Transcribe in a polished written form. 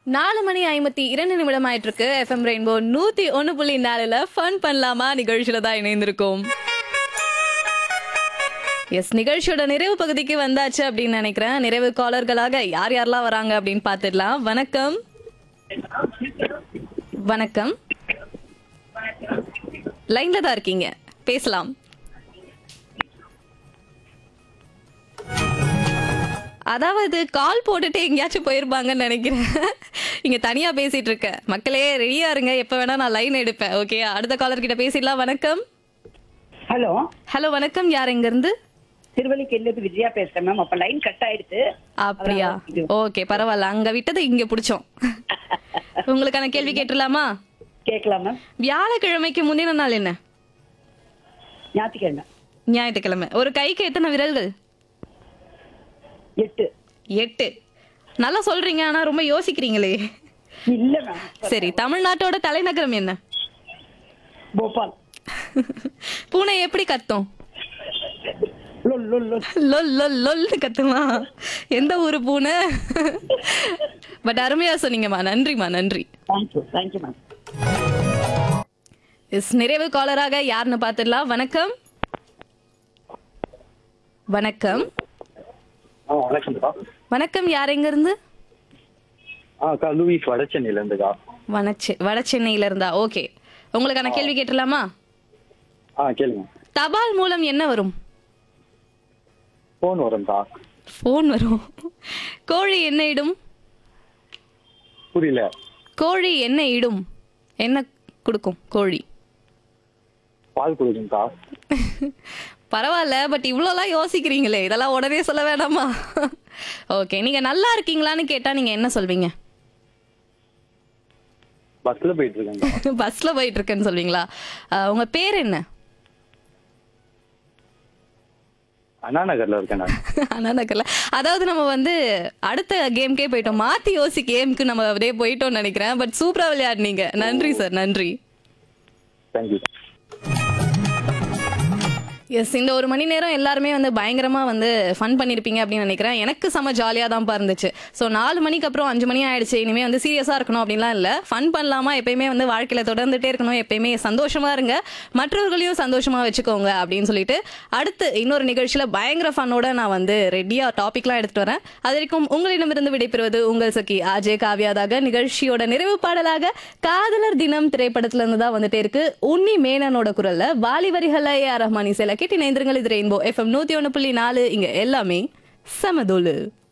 4:52 ஆயிட்டு இருக்கு. FM rainbow 101.4ல fun பண்ணலாமா நிகழ்ச்சியில தான் இணைந்திருக்கோம். எஸ், நிகழ்ச்சியோட நிறைவு பகுதிக்கு வந்தாச்சு அப்படின்னு நினைக்கிறேன். நிறைவு காலர்களாக யார் யாரெல்லாம் வராங்க அப்படின்னு பார்த்துடலாம். வணக்கம். வணக்கம், லைன்ல தான் இருக்கீங்க, பேசலாம். அதாவது கால் போட்டுட்டு எங்கேயாச்சும் போயிருப்பாங்கன்னு நினைக்கிறேன். இங்க தனியா பேசிட்டு இருக்க மக்களே, ரெடியா இருங்க, எப்ப வேணா நான் லைன் எடுப்பேன். ஓகே, அடுத்த காலர் கிட்ட பேசிடலாம். வணக்கம். ஹலோ ஹலோ, வணக்கம். யார் எங்க இருந்து? திருவல்லிக்கேணில விஜயா பேசுறேன் மேம். அப்ப லைன் கட் ஆயிடுச்சு. அப்படியா? ஓகே, பரவாயில்ல. அங்க விட்டது இங்க பிடிச்சோம். உங்களுக்கான கேள்வி கேட்டுலாமா? கேட்கலாம் மேம். வியாழக்கிழமைக்கு முந்தின நாள் என்ன? ஞாயிற்றுக்கிழமை. ஞாயிற்றுக்கிழமை. ஒரு கைக்கு எத்தனை விரல்கள்? 8. 8. நல்லா சொல்றீங்க, ஆனா ரொம்ப யோசிக்கிறீங்களே. இல்ல மேம். சரி, தமிழ்நாட்டோட தலைநகரம் என்ன? போபால். பூனை எப்படி கத்தும்? லொல் லொல் லொல். லொல் லொல் லொல்னு கத்துமா? எந்த ஊரு பூனை? பட் அருமையா சொன்னீங்கம்மா, நன்றிம்மா, நன்றி. Thank you ma'am. எஸ், நிறைவு காலராக யாருன்னு பார்த்துடலாம். வணக்கம். வணக்கம். வணக்கம்க்கா. வணக்கம், யார் எங்க இருந்து? அக்கா லூயிஸ் வடசென்னையில இருந்துக்கா. வட சென்னையில இருந்தா. ஓகே, உங்களுக்கான கேள்வி கேட்டுலாமா? கேளுங்க. தபால் மூலம் என்ன வரும்? போன் வரும்க்கா. போன் வரும். கோழி என்ன இடும்? புரியல. கோழி என்ன இடும்? என்ன கொடுக்கும் கோழி? பால் கொடுக்கும்க்கா. பரவாயில்ல, பட் இவ்வளோலாம் யோசிக்கிறீங்களே, இதெல்லாம் உடனே சொல்ல வேணாமா? ஓகே, நீங்க நல்லா இருக்கீங்களான்னு கேட்டா நீங்க என்ன சொல்வீங்க? பஸ்ல போயிட்டு இருக்கேங்க. பஸ்ல போயிட்டு இருக்கேன்னு சொல்வீங்களா? உங்க பேர் என்ன? அண்ணா நகர்ல இருக்கேன் நான். அண்ணா நகர்ல. அதாவது நம்ம வந்து அடுத்த கேம்கே போயிட்டோம், மாத்தி யோசி கேமுக்கு நம்ம அப்படியே போயிட்டோம்னு நினைக்கிறேன். பட் சூப்பரா விளையாடுனீங்க. நன்றி சார், நன்றி. தேங்க்யூ. எஸ், இந்த ஒரு மணி நேரம் எல்லாருமே வந்து பயங்கரமா வந்து ஃபன் பண்ணிருப்பீங்க அப்படின்னு நினைக்கிறேன். எனக்கு செம ஜாலியாக தான் இருந்துச்சு. ஸோ 4 மணிக்கு அப்புறம் 5 மணி ஆயிடுச்சு, இனிமே வந்து சீரியஸாக இருக்கணும் அப்படின்லாம் இல்லை, ஃபன் பண்ணலாமா, எப்பயுமே வந்து வாழ்க்கையில தொடர்ந்துட்டே இருக்கணும், எப்பயுமே சந்தோஷமா இருங்க, மற்றவர்களையும் சந்தோஷமா வச்சுக்கோங்க அப்படின்னு சொல்லிட்டு அடுத்து இன்னொரு நிகழ்ச்சியில பயங்கர ஃபன்னோட நான் வந்து ரெடியா டாபிக்லாம் எடுத்துட்டு வரேன். அது வரைக்கும் உங்களிடமிருந்து விடைபெறுவது உங்கள் சகி ஆஜே காவியாதாக. நிகழ்ச்சியோட நிறைவு பாடலாக காதலர் தினம் திரைப்படத்துல இருந்து தான் வந்துட்டே இருக்கு. உன்னி மேனனோட குரல்ல வாலி வரிகள்ல ஏ.ஆர். ரஹ்மான் இசையில கேட்டு இணைந்திருங்கள். இது ரெயின்போ எஃப்எம் 101.4. இங்க எல்லாமே சமதோலு.